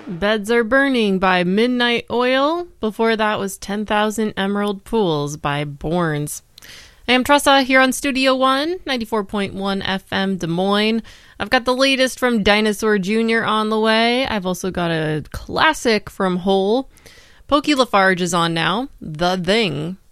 Beds Are Burning by Midnight Oil. Before that was 10,000 Emerald Pools by Borns. I am Tressa here on Studio One, 94.1 FM Des Moines. I've got the latest from Dinosaur Jr. on the way. I've also got a classic from Hole. Pokey Lafarge is on now. The Thing.